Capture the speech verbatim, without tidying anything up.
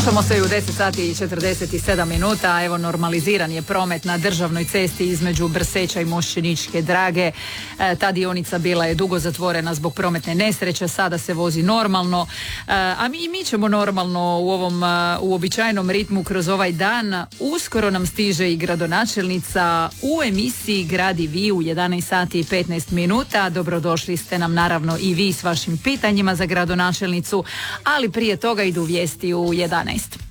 Slušamo se i u deset sati i četrdeset sedam minuta. Evo, normaliziran je promet na državnoj cesti između Brseća i Mošćeničke Drage. E, ta dionica bila je dugo zatvorena zbog prometne nesreće, sada se vozi normalno. E, a mi, mi ćemo normalno u ovom uh, uobičajenom ritmu kroz ovaj dan. Uskoro nam stiže i gradonačelnica u emisiji Grad i vi u jedanaest sati i petnaest minuta. Dobrodošli ste nam naravno i vi s vašim pitanjima za gradonačelnicu, ali prije toga idu vijesti u jedanaest.